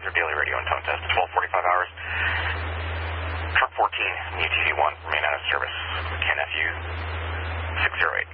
Roger, daily radio and tone test, 12:45 hours. Truck 14, UTV 1, remain out of service. KNFU 608.